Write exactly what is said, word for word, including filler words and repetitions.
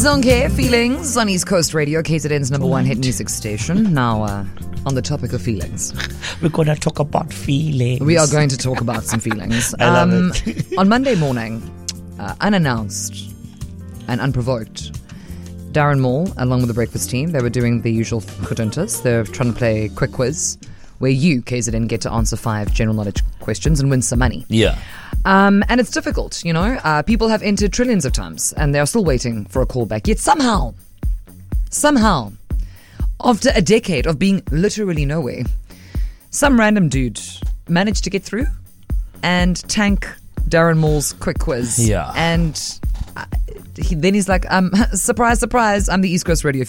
Zonke Feelings on East Coast Radio, K Z N's number one hit music station. Now, uh, on the topic of feelings, we're going to talk about feelings. We are going to talk about some feelings. I love um, it. On Monday morning, uh, unannounced and unprovoked, Darren Moore, along with the breakfast team, they were doing the usual kuduntas. They're trying to play quick quiz, where you, K Z N, get to answer five general knowledge questions and win some money. Yeah. Um, and it's difficult, you know. Uh, people have entered trillions of times, and they are still waiting for a callback. Yet somehow, somehow, after a decade of being literally nowhere, some random dude managed to get through and tank Darren Moore's quick quiz. Yeah. And uh, he, then he's like, um, surprise, surprise, I'm the East Coast Radio